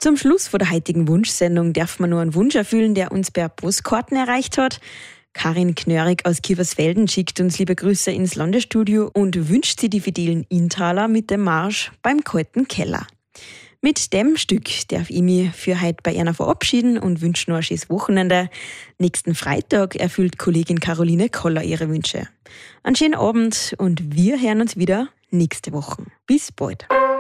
Zum Schluss von der heutigen Wunschsendung darf man nur einen Wunsch erfüllen, der uns per Postkarten erreicht hat. Karin Knörig aus Kiefersfelden schickt uns liebe Grüße ins Landesstudio und wünscht sie die fidelen Intaler mit dem Marsch beim kalten Keller. Mit dem Stück darf ich mich für heute bei Erna verabschieden und wünsche noch ein schönes Wochenende. Nächsten Freitag erfüllt Kollegin Caroline Koller ihre Wünsche. Einen schönen Abend und wir hören uns wieder nächste Woche. Bis bald.